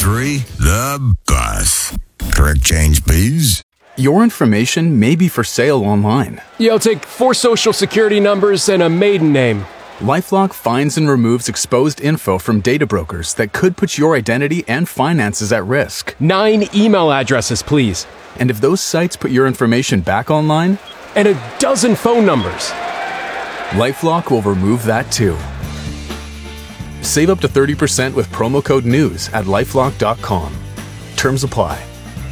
103, The Bus. Correct change, please. Your information may be for sale online. Yeah, I'll take 4 social security numbers and a maiden name. LifeLock finds and removes exposed info from data brokers that could put your identity and finances at risk. 9 email addresses, please. And if those sites put your information back online, and a dozen phone numbers. LifeLock will remove that too. Save up to 30% with promo code NEWS at lifelock.com. Terms apply.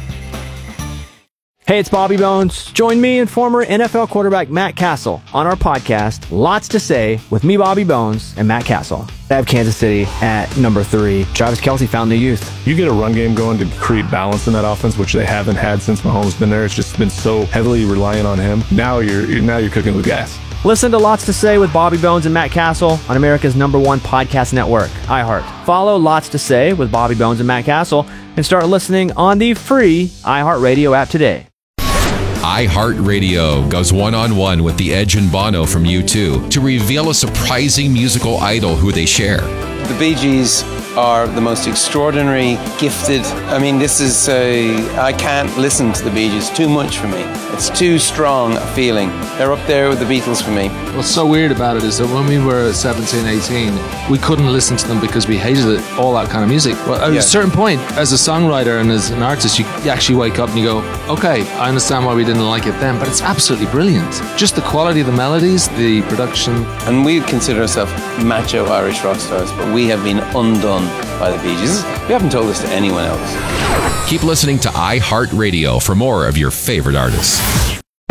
Hey, it's Bobby Bones. Join me and former NFL quarterback Matt Castle on our podcast, Lots to Say, with me, Bobby Bones, and Matt Castle. I have Kansas City at number 3. Travis Kelce found the youth. You get a run game going to create balance in that offense, which they haven't had since Mahomes been there. It's just been so heavily reliant on him. Now you're cooking with gas. Listen to Lots to Say with Bobby Bones and Matt Castle on America's #1 podcast network, iHeart. Follow Lots to Say with Bobby Bones and Matt Castle and start listening on the free iHeartRadio app today. iHeartRadio goes one-on-one with The Edge and Bono from U2 to reveal a surprising musical idol who they share. The Bee Gees are the most extraordinary, gifted. I mean, I can't listen to the Bee Gees, too much for me. It's too strong a feeling. They're up there with the Beatles for me. What's so weird about it is that when we were 17, 18, we couldn't listen to them because we hated it, all that kind of music. But at a certain point, as a songwriter and as an artist, you actually wake up and you go, okay, I understand why we didn't like it then, but it's absolutely brilliant. Just the quality of the melodies, the production. And we consider ourselves macho Irish rock stars, but we have been undone by the Bee Gees. We haven't told this to anyone else. Keep listening to iHeartRadio for more of your favorite artists.